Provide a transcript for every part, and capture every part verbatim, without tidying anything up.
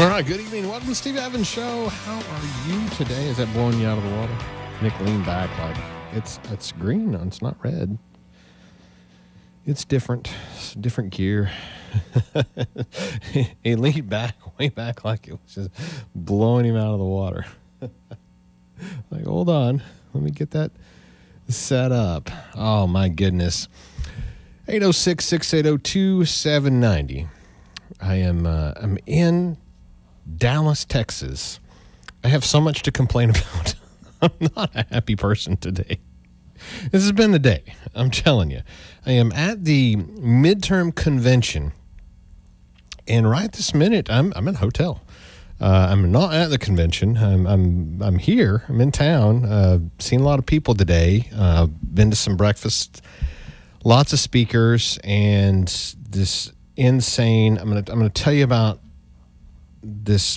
All right, good evening. Welcome to Steve Evans Show. How are you today? Is that blowing you out of the water? Nick leaned back like it's it's green. It's not red. It's different. It's different gear. He leaned back, way back like it was just blowing him out of the water. Like, hold on. Let me get that set up. Oh, my goodness. eight oh six, six eight oh, two seven nine oh. I am uh, I'm in Dallas, Texas. I have so much to complain about. I'm not a happy person today. This has been the day. I'm telling you. I am at the midterm convention, and right this minute, I'm I'm in a hotel. Uh, I'm not at the convention. I'm I'm I'm here. I'm in town. Uh, seen a lot of people today. Uh, been to some breakfast. Lots of speakers, and this insane. I'm gonna I'm gonna tell you about this.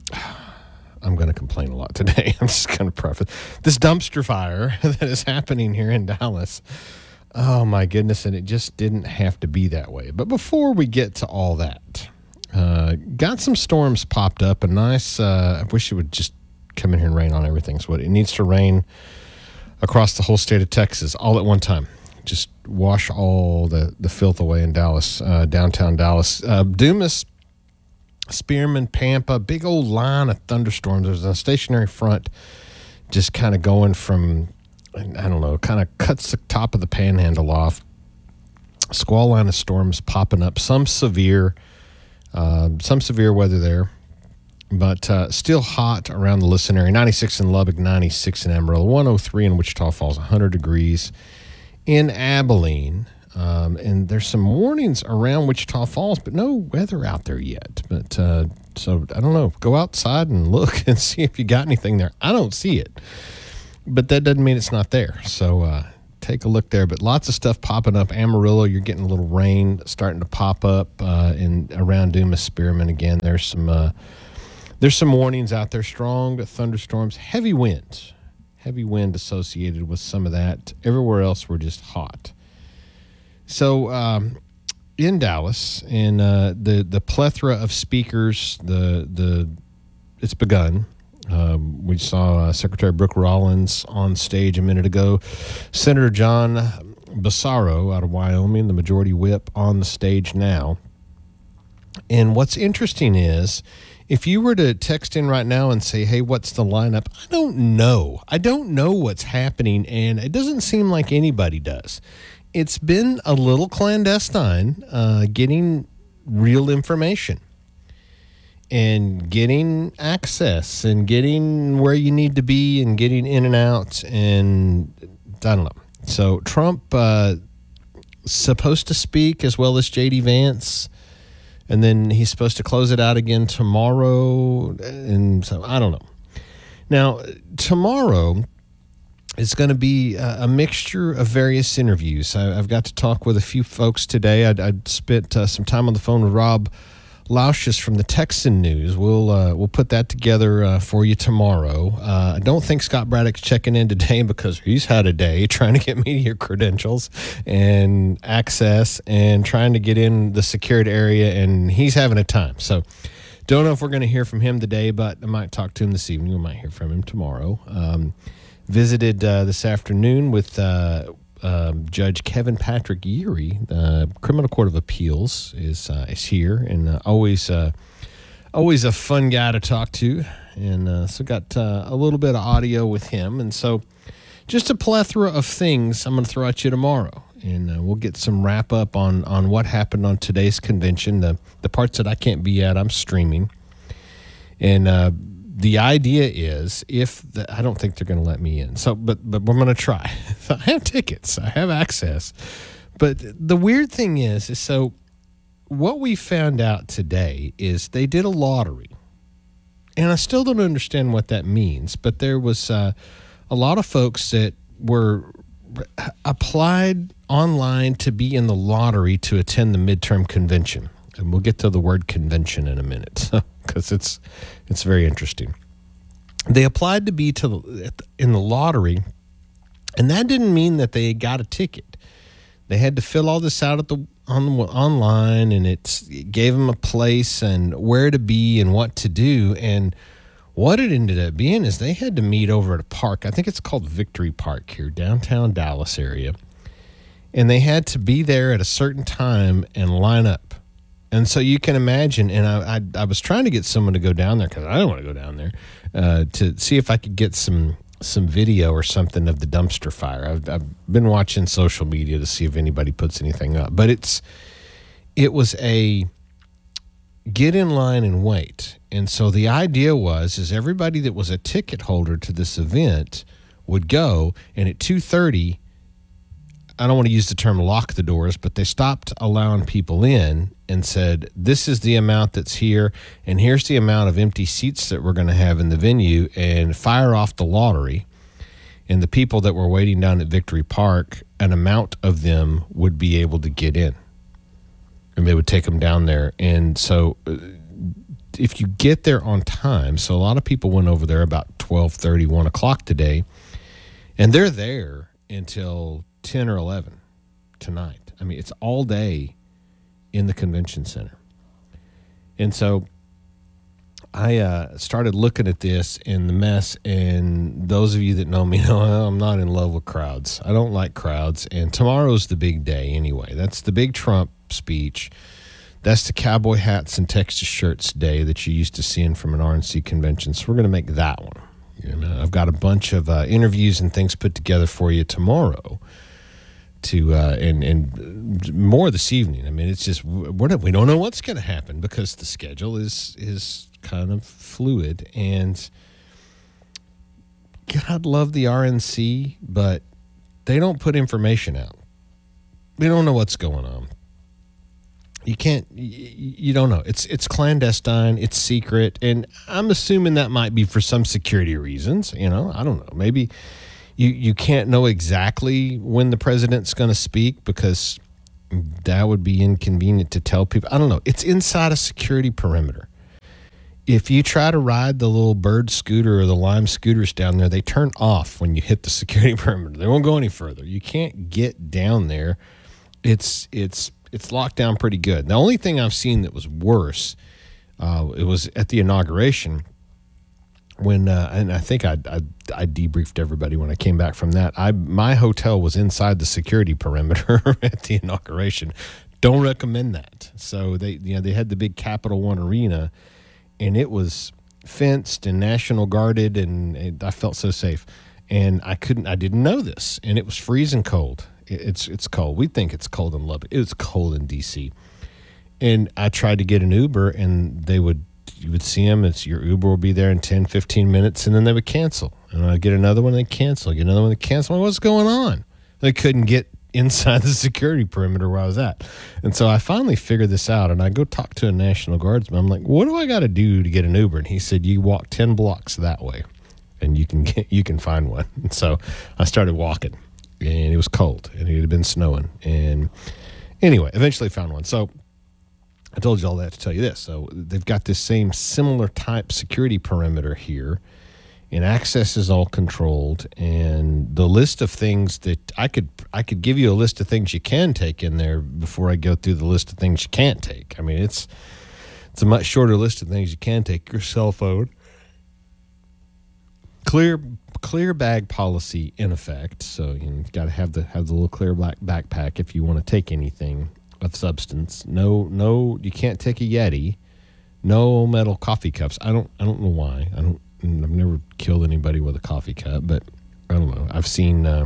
I'm going to complain a lot today. I'm just going to preface this dumpster fire that is happening here in Dallas. Oh, my goodness. And it just didn't have to be that way. But before we get to all that, uh, got some storms popped up. A nice, uh, I wish it would just come in here and rain on everything. So it needs to rain across the whole state of Texas all at one time. Just wash all the, the filth away in Dallas, uh, downtown Dallas. Uh, Dumas, Spearman, Pampa, big old line of thunderstorms. There's a stationary front just kind of going from, I don't know, kind of cuts the top of the panhandle off. Squall line of storms popping up, some severe, uh, some severe weather there, but uh, still hot around the Listen area. ninety-six in Lubbock, ninety-six in Amarillo, one oh three in Wichita Falls, one hundred degrees in Abilene. Um, and there's some warnings around Wichita Falls, but no weather out there yet. But uh, so I don't know. Go outside and look and see if you got anything there. I don't see it, but that doesn't mean it's not there. So uh, take a look there. But lots of stuff popping up. Amarillo, you're getting a little rain starting to pop up uh, in around Dumas, Spearman again. There's some uh, there's some warnings out there. Strong thunderstorms, heavy winds, heavy wind associated with some of that. Everywhere else, we're just hot. So um, in Dallas, and uh, the the plethora of speakers, the the it's begun. Um, we saw uh, Secretary Brooke Rollins on stage a minute ago. Senator John Bassaro out of Wyoming, the majority whip, on the stage now. And what's interesting is, if you were to text in right now and say, hey, what's the lineup? I don't know. I don't know what's happening, and it doesn't seem like anybody does. It's been a little clandestine, uh, getting real information and getting access and getting where you need to be and getting in and out. And I don't know. So Trump uh, supposed to speak, as well as J D Vance. And then he's supposed to close it out again tomorrow. And so I don't know. Now, tomorrow, it's going to be a, a mixture of various interviews. I, I've got to talk with a few folks today. I, I spent uh, some time on the phone with Rob Lausches from the Texan News. We'll uh, we'll put that together uh, for you tomorrow. Uh, I don't think Scott Braddock's checking in today because he's had a day trying to get media credentials and access and trying to get in the secured area, and he's having a time. So don't know if we're going to hear from him today, but I might talk to him this evening. We might hear from him tomorrow. Um, Visited uh, this afternoon with uh, uh, Judge Kevin Patrick Yeary. The Criminal Court of Appeals is uh, is here, and uh, always uh, always a fun guy to talk to. And uh, so got uh, a little bit of audio with him, and so just a plethora of things I'm going to throw at you tomorrow, and uh, we'll get some wrap up on on what happened on today's convention. The the parts that I can't be at, I'm streaming, and. Uh, The idea is, if the, I don't think they're going to let me in, so but but we're going to try. So I have tickets, I have access, but the weird thing is, is so what we found out today is they did a lottery, and I still don't understand what that means. But there was uh, a lot of folks that were applied online to be in the lottery to attend the midterm convention, and we'll get to the word convention in a minute. Because it's it's very interesting. They applied to be to in the lottery, and that didn't mean that they got a ticket. They had to fill all this out at the on online, and it's, it gave them a place and where to be and what to do. And what it ended up being is they had to meet over at a park. I think it's called Victory Park here, downtown Dallas area. And they had to be there at a certain time and line up. And so you can imagine, and I I, I was trying to get someone to go down there because I don't want to go down there uh, to see if I could get some some video or something of the dumpster fire. I've, I've been watching social media to see if anybody puts anything up. But it's it was a get in line and wait. And so the idea was is everybody that was a ticket holder to this event would go, and at two thirty, I don't want to use the term lock the doors, but they stopped allowing people in and said, this is the amount that's here, and here's the amount of empty seats that we're going to have in the venue, and fire off the lottery. And the people that were waiting down at Victory Park, an amount of them would be able to get in. And they would take them down there. And so uh, if you get there on time, so a lot of people went over there about twelve thirty, one o'clock today, and they're there until ten or eleven tonight. I mean, it's all day in the convention center. And so I uh, started looking at this and the mess, and those of you that know me know I'm not in love with crowds. I don't like crowds, and tomorrow's the big day anyway. That's the big Trump speech. That's the cowboy hats and Texas shirts day that you're used to seeing from an R N C convention. So we're going to make that one. You know, I've got a bunch of uh, interviews and things put together for you tomorrow. To uh, and and more this evening. I mean, it's just we're not, we don't know what's going to happen because the schedule is is kind of fluid. And God love the R N C, but they don't put information out. We don't know what's going on. You can't. You, you don't know. It's it's clandestine. It's secret, and I'm assuming that might be for some security reasons. You know, I don't know. Maybe. You you can't know exactly when the president's going to speak because that would be inconvenient to tell people. I don't know. It's inside a security perimeter. If you try to ride the little Bird scooter or the Lime scooters down there, they turn off when you hit the security perimeter. They won't go any further. You can't get down there. It's it's it's locked down pretty good. The only thing I've seen that was worse, uh, it was at the inauguration. When uh, and I think I, I I debriefed everybody when I came back from that. I my hotel was inside the security perimeter at the inauguration. Don't recommend that. So they you know they had the big Capital One Arena, and it was fenced and National Guarded, and, and I felt so safe. And I couldn't I didn't know this, and it was freezing cold. It, it's it's cold. We think it's cold in Lubbock. It was cold in D C. And I tried to get an Uber, and they would. You would see them, it's your Uber will be there in ten, fifteen minutes, and then they would cancel. And I'd get another one, they'd cancel. Get another one, they'd cancel. What's going on? They couldn't get inside the security perimeter where I was at. And so I finally figured this out, and I go talk to a National Guardsman. I'm like, what do I got to do to get an Uber? And he said, you walk ten blocks that way, and you can get you can find one. And so I started walking, and it was cold, and it had been snowing. And anyway, eventually found one. So I told you all that to tell you this. So they've got this same similar type security perimeter here, and access is all controlled. And the list of things that I could I could give you a list of things you can take in there before I go through the list of things you can't take. I mean, it's it's a much shorter list of things you can take. Your cell phone, clear clear bag policy in effect. So you know, you've got to have the have the little clear black backpack if you want to take anything of substance. No, no, you can't take a Yeti. No metal coffee cups. I don't. I don't know why. I don't. I've never killed anybody with a coffee cup, but I don't know. I've seen. Uh,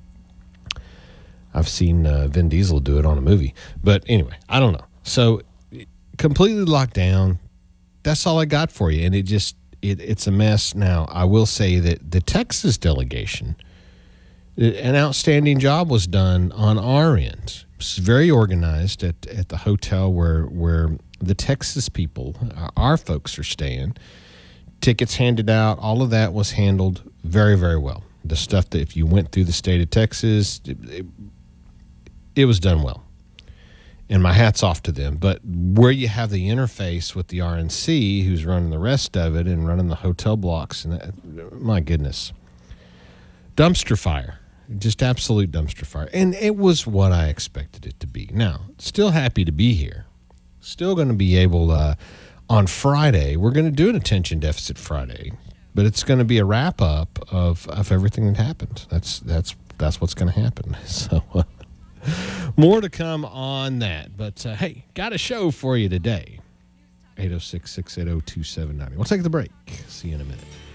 I've seen uh, Vin Diesel do it on a movie, but anyway, I don't know. So completely locked down. That's all I got for you, and it just it, it's a mess. Now I will say that the Texas delegation, an outstanding job was done on our end. It's very organized at, at the hotel where where the Texas people, our folks, are staying. Tickets handed out, all of that was handled very, very well. The stuff that if you went through the state of Texas, it, it, it was done well. And my hat's off to them. But where you have the interface with the R N C, who's running the rest of it and running the hotel blocks, and that, my goodness. Dumpster fire. Just absolute dumpster fire. And it was what I expected it to be. Now, still happy to be here. Still going to be able to, on Friday, we're going to do an attention deficit Friday, but it's going to be a wrap up of, of everything that happened. That's that's that's what's going to happen. So uh, more to come on that. But uh, hey, got a show for you today. eight oh six, six eight oh, two seven nine oh. We'll take the break. See you in a minute.